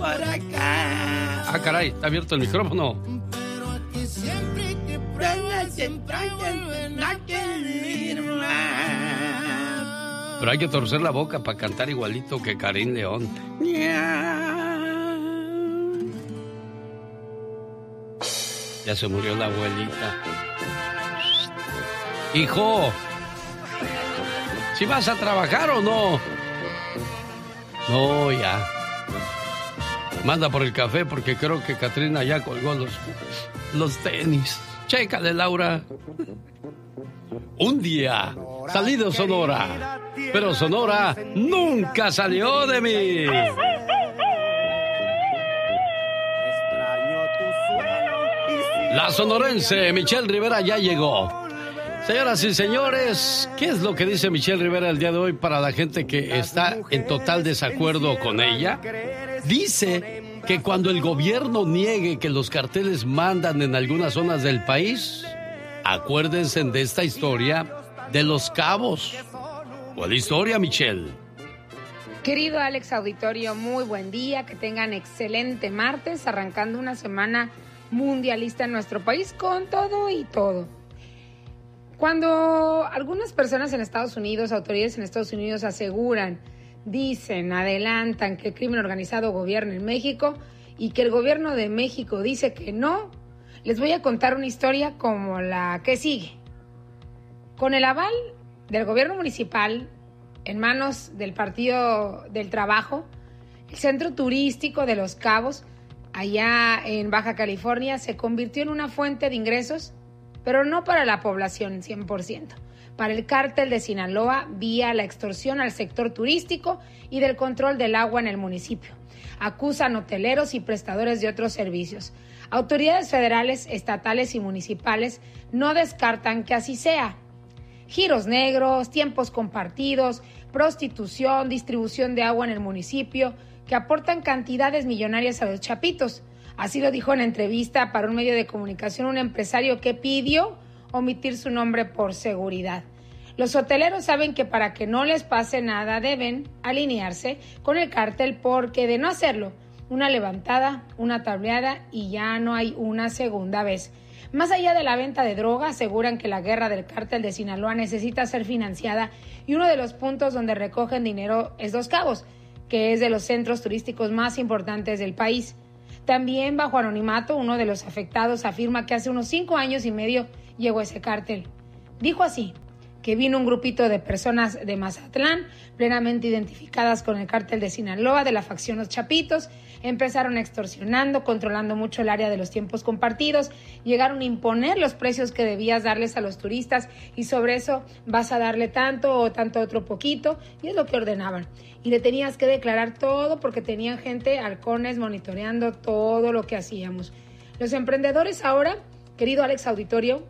por acá. Ah, caray, está abierto el micrófono. Pero aquí siempre que pruebas, siempre a querer más. Pero hay que torcer la boca para cantar igualito que Karim León. Ya se murió la abuelita. Hijo, ¿si vas a trabajar o no? No, ya. Manda por el café porque creo que Catrina ya colgó los tenis. Chécale, Laura. Un día salí de Sonora, pero Sonora nunca salió de mí. La sonorense Michelle Rivera ya llegó. Señoras y señores, ¿qué es lo que dice Michelle Rivera el día de hoy para la gente que está en total desacuerdo con ella? Dice que cuando el gobierno niegue que los carteles mandan en algunas zonas del país, acuérdense de esta historia de Los Cabos. ¿Cuál historia, Michelle? Querido Alex Auditorio, muy buen día, que tengan excelente martes, arrancando una semana mundialista en nuestro país con todo y todo. Cuando algunas personas en Estados Unidos, autoridades en Estados Unidos aseguran, dicen, adelantan que el crimen organizado gobierna en México y que el gobierno de México dice que no, les voy a contar una historia como la que sigue. Con el aval del gobierno municipal, en manos del Partido del Trabajo, el centro turístico de Los Cabos, allá en Baja California, se convirtió en una fuente de ingresos, pero no para la población 100%, para el cártel de Sinaloa vía la extorsión al sector turístico y del control del agua en el municipio. Acusan hoteleros y prestadores de otros servicios. Autoridades federales, estatales y municipales no descartan que así sea. Giros negros, tiempos compartidos, prostitución, distribución de agua en el municipio, que aportan cantidades millonarias a los chapitos. Así lo dijo en entrevista para un medio de comunicación un empresario que pidió omitir su nombre por seguridad. Los hoteleros saben que para que no les pase nada deben alinearse con el cártel, porque de no hacerlo, una levantada, una tableada y ya no hay una segunda vez. Más allá de la venta de droga, aseguran que la guerra del cártel de Sinaloa necesita ser financiada y uno de los puntos donde recogen dinero es Los Cabos, que es de los centros turísticos más importantes del país. También, bajo anonimato, uno de los afectados afirma que hace unos 5 años y medio llegó ese cártel. Dijo así, que vino un grupito de personas de Mazatlán, plenamente identificadas con el cártel de Sinaloa, de la facción Los Chapitos, empezaron extorsionando, controlando mucho el área de los tiempos compartidos, llegaron a imponer los precios que debías darles a los turistas y sobre eso vas a darle tanto o tanto otro poquito, y es lo que ordenaban. Y le tenías que declarar todo porque tenían gente, halcones, monitoreando todo lo que hacíamos. Los emprendedores ahora, querido Alex Auditorio,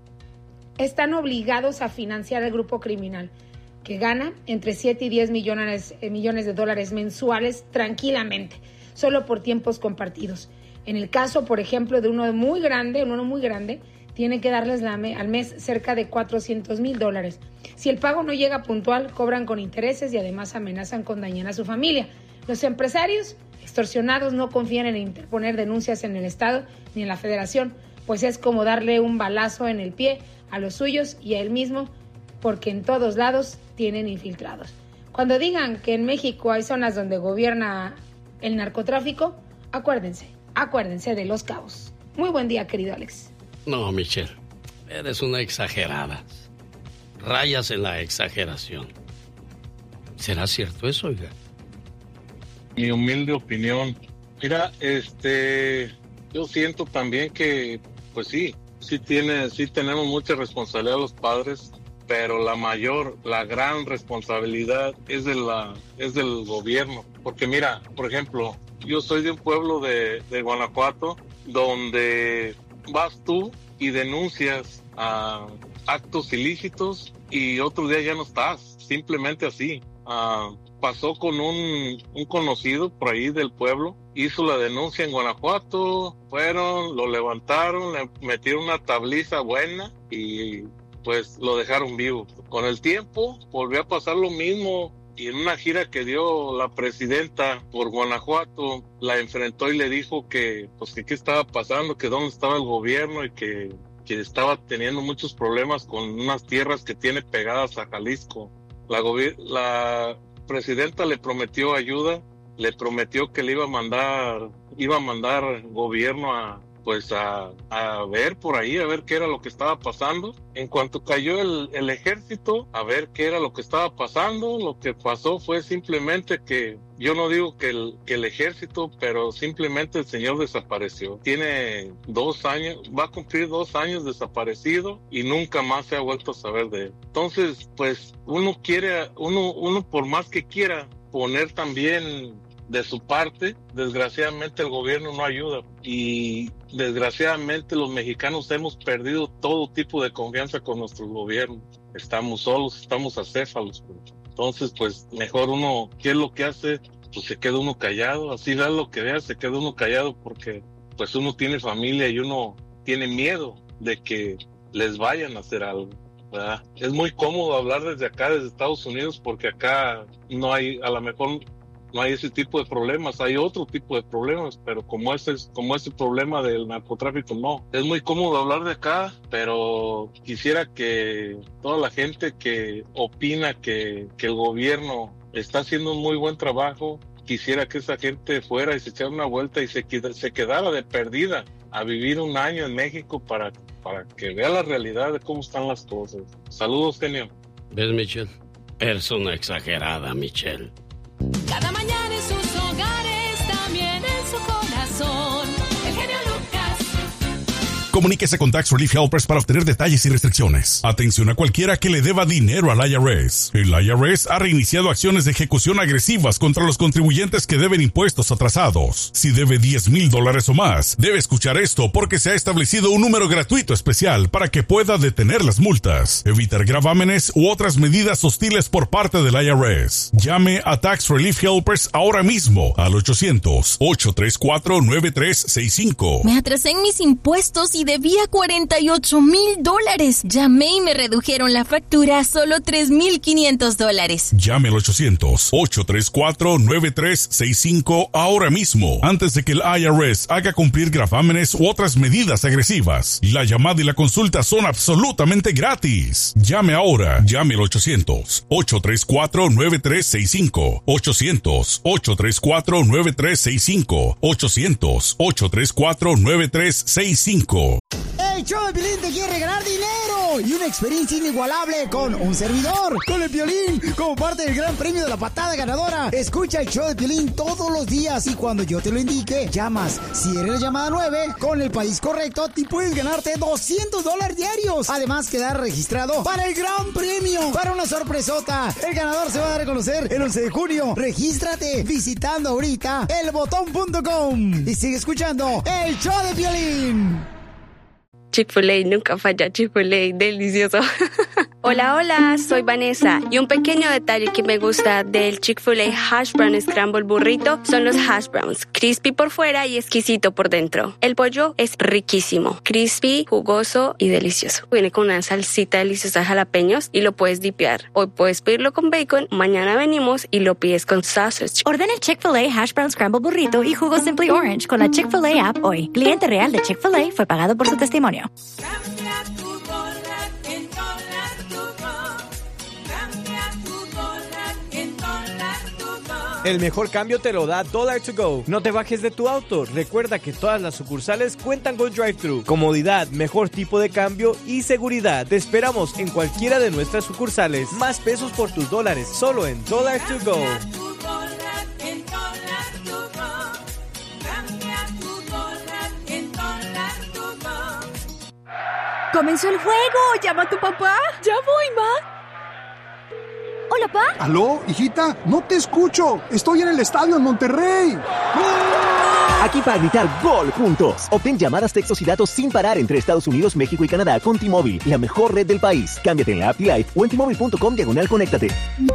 están obligados a financiar el grupo criminal, que gana entre 7 y 10 millones de dólares mensuales tranquilamente, solo por tiempos compartidos. En el caso, por ejemplo, de uno muy grande, tiene que darles al mes cerca de $400,000. Si el pago no llega puntual, cobran con intereses y además amenazan con dañar a su familia. Los empresarios extorsionados no confían en interponer denuncias en el Estado ni en la Federación, pues es como darle un balazo en el pie a los suyos y a él mismo, porque en todos lados tienen infiltrados. Cuando digan que en México hay zonas donde gobierna el narcotráfico, acuérdense de Los Cabos. Muy buen día, querido Alex. No, Michelle, eres una exagerada. Rayas en la exageración. ¿Será cierto eso, oiga? Mi humilde opinión. Mira, yo siento también que, pues sí tenemos mucha responsabilidad los padres, pero la gran responsabilidad es del gobierno. Porque mira, por ejemplo, yo soy de un pueblo de Guanajuato donde vas tú y denuncias actos ilícitos y otro día ya no estás, simplemente así. Pasó con un conocido por ahí del pueblo, hizo la denuncia en Guanajuato, lo levantaron, le metieron una tabliza buena y pues lo dejaron vivo. Con el tiempo volvió a pasar lo mismo, y en una gira que dio la presidenta por Guanajuato, la enfrentó y le dijo que qué estaba pasando, que dónde estaba el gobierno y que estaba teniendo muchos problemas con unas tierras que tiene pegadas a Jalisco. La presidenta le prometió ayuda, le prometió que le iba a mandar gobierno a ver por ahí, a ver qué era lo que estaba pasando. En cuanto cayó el ejército, a ver qué era lo que estaba pasando. Lo que pasó fue simplemente que, yo no digo que el ejército, pero simplemente el señor desapareció. Tiene 2 años, va a cumplir 2 años desaparecido y nunca más se ha vuelto a saber de él. Entonces, pues uno por más que quiera poner también de su parte, desgraciadamente el gobierno no ayuda y desgraciadamente los mexicanos hemos perdido todo tipo de confianza con nuestros gobiernos. Estamos solos, estamos acéfalos. Entonces, pues mejor uno, ¿qué es lo que hace? Pues se queda uno callado, así da lo que vea, se queda uno callado porque pues uno tiene familia y uno tiene miedo de que les vayan a hacer algo, ¿verdad? Es muy cómodo hablar desde acá, desde Estados Unidos, porque acá no hay, a lo mejor no hay ese tipo de problemas, hay otro tipo de problemas, pero como ese problema del narcotráfico, no. Es muy cómodo hablar de acá, pero quisiera que toda la gente que opina que el gobierno está haciendo un muy buen trabajo, quisiera que esa gente fuera y se echara una vuelta y se quedara de perdida a vivir 1 año en México para que vea la realidad de cómo están las cosas. Saludos, genio. ¿Ves, Michelle? Eres una exagerada, Michelle. Cada mañana en sus hogares, también en su corazón. El genio Lucas. Comuníquese con Tax Relief Helpers para obtener detalles y restricciones. Atención a cualquiera que le deba dinero al IRS. El IRS ha reiniciado acciones de ejecución agresivas contra los contribuyentes que deben impuestos atrasados. Si debe $10,000 o más, debe escuchar esto porque se ha establecido un número gratuito especial para que pueda detener las multas, evitar gravámenes u otras medidas hostiles por parte del IRS. Llame a Tax Relief Helpers ahora mismo al 800-834-9365. Me atrasé en mis impuestos y debía $48,000. Llamé y me redujeron la factura a solo $3,500. Llame al 800-834-9365 ahora mismo, antes de que el IRS haga cumplir gravámenes u otras medidas agresivas. La llamada y la consulta son absolutamente gratis. Llame ahora. Llame al 800-834-9365. 800-834-9365. 800-834-9365. El show de Piolín te quiere regalar dinero y una experiencia inigualable con un servidor, con el Piolín, como parte del gran premio de la patada ganadora. Escucha el show de Piolín todos los días y cuando yo te lo indique, llamas. Si eres la llamada 9, con el país correcto, te puedes ganarte $200 diarios. Además, quedar registrado para el gran premio, para una sorpresota. El ganador se va a dar a conocer el 11 de junio. Regístrate visitando ahorita elbotón.com y sigue escuchando el show de Piolín. Chick-fil-A, nunca falla. Chick-fil-A, delicioso. Hola, soy Vanessa. Y un pequeño detalle que me gusta del Chick-fil-A Hash Brown Scramble Burrito son los hash browns. Crispy por fuera y exquisito por dentro. El pollo es riquísimo. Crispy, jugoso y delicioso. Viene con una salsita deliciosa de jalapeños y lo puedes dipear. Hoy puedes pedirlo con bacon, mañana venimos y lo pides con sausage. Ordena el Chick-fil-A Hash Brown Scramble Burrito y jugo Simply Orange con la Chick-fil-A app hoy. Cliente real de Chick-fil-A fue pagado por su testimonio. Cambia tu dólar en dólar to go. Cambia tu dólar en dólar to go. El mejor cambio te lo da Dollar to Go. No te bajes de tu auto. Recuerda que todas las sucursales cuentan con drive-thru. Comodidad, mejor tipo de cambio y seguridad. Te esperamos en cualquiera de nuestras sucursales. Más pesos por tus dólares solo en Dollar to Go. Cambia tu dólar en dólar to go. Cambia tu dólar en dólar to go. ¡Comenzó el juego! ¡Llama a tu papá! ¡Ya voy, ma! ¿Hola, pa? ¿Aló, hijita? No te escucho. Estoy en el estadio en Monterrey. Aquí para gritar gol juntos. Obtén llamadas, textos y datos sin parar entre Estados Unidos, México y Canadá con T-Mobile, la mejor red del país. Cámbiate en la app T-Life o en T-Mobile.com/conéctate.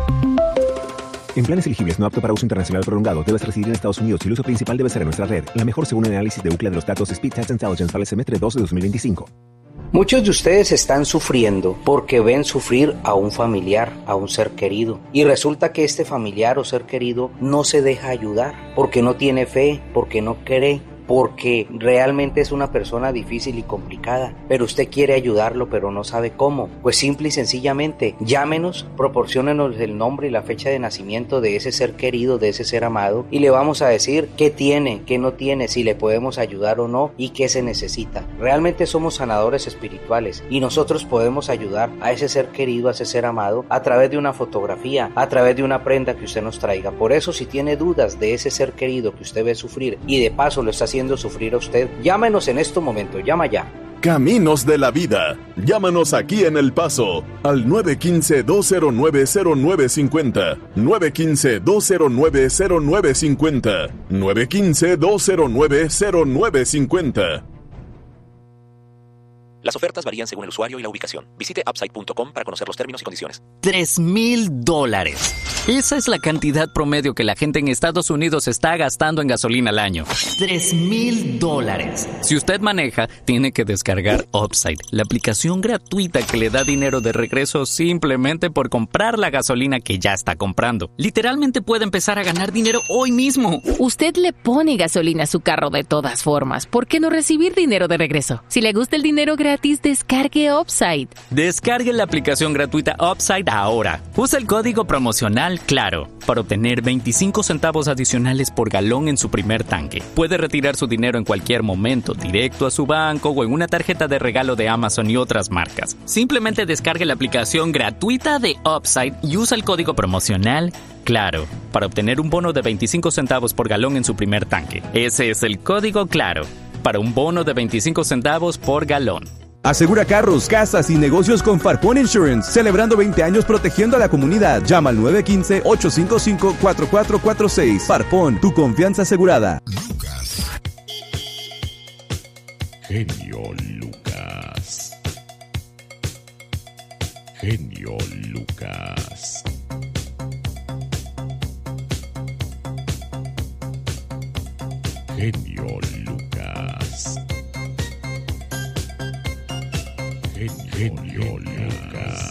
En planes elegibles no apto para uso internacional prolongado, debes residir en Estados Unidos y el uso principal debe ser en nuestra red. La mejor según el análisis de UCLA de los datos Speed Test Intelligence para el semestre 2 de 2025. Muchos de ustedes están sufriendo porque ven sufrir a un familiar, a un ser querido, y resulta que este familiar o ser querido no se deja ayudar porque no tiene fe, porque no cree, porque realmente es una persona difícil y complicada, pero usted quiere ayudarlo pero no sabe cómo. Pues simple y sencillamente llámenos, proporciónenos el nombre y la fecha de nacimiento de ese ser querido, de ese ser amado, y le vamos a decir qué tiene, qué no tiene, si le podemos ayudar o no y qué se necesita. Realmente somos sanadores espirituales y nosotros podemos ayudar a ese ser querido, a ese ser amado, a través de una fotografía, a través de una prenda que usted nos traiga. Por eso, si tiene dudas de ese ser querido que usted ve sufrir y de paso lo está haciendo sufrir a usted, llámenos en este momento, llama ya. Caminos de la Vida. Llámanos aquí en El Paso al 915-209-0950. 915-209-0950. 915-209-0950. Las ofertas varían según el usuario y la ubicación. Visite Upside.com para conocer los términos y condiciones. $3,000. Esa es la cantidad promedio que la gente en Estados Unidos está gastando en gasolina al año. $3,000. Si usted maneja, tiene que descargar Upside, la aplicación gratuita que le da dinero de regreso simplemente por comprar la gasolina que ya está comprando. Literalmente puede empezar a ganar dinero hoy mismo. Usted le pone gasolina a su carro de todas formas. ¿Por qué no recibir dinero de regreso? Si le gusta el dinero gratis, descargue Upside. Descargue la aplicación gratuita Upside ahora. Usa el código promocional CLARO para obtener 25 centavos adicionales por galón en su primer tanque. Puede retirar su dinero en cualquier momento, directo a su banco o en una tarjeta de regalo de Amazon y otras marcas. Simplemente descargue la aplicación gratuita de Upside y usa el código promocional CLARO para obtener un bono de 25 centavos por galón en su primer tanque. Ese es el código CLARO para un bono de 25 centavos por galón. Asegura carros, casas y negocios con Farpon Insurance, celebrando 20 años protegiendo a la comunidad. Llama al 915-855-4446. Farpon, tu confianza asegurada. Genio Lucas. Genio Lucas. Genio Lucas. Genio Lucas.